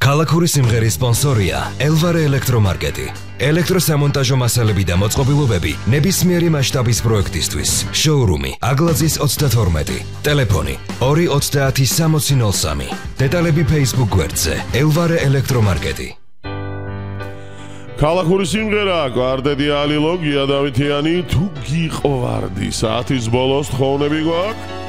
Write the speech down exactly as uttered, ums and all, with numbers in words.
ქალაქური სიმღერის სპონსორია ელვარე ელექტრომარკეტი. ელექტროსამონტაჟო მასალები და მოწყობილობები ნებისმიერი მასშტაბის პროექტისთვის. შოურუმი აგლაძის ოცდათორმეტი. ტელეფონი ორი ოცდაათი სამოცი ნოლ სამი. დეტალები Facebook გვერდზე ელვარე ელექტრომარკეტი. ქალაქური სიმღერა გვარდედი ალილო გია დავითიანი თუ გიყო ვარდი საათის ბოლოს თხოვნები გვაქვს